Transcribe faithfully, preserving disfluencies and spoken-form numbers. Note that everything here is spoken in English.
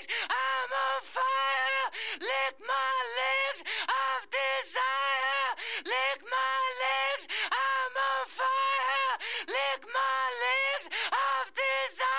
legs, I'm on fire. Lick my legs of desire. Lick my legs, I'm on fire. Lick my